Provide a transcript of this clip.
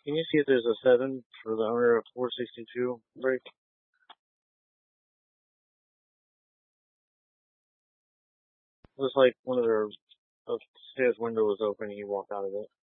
Can you see if there's a 7 for the owner of 462 break? Looks like one of their upstairs window was open and he walked out of it.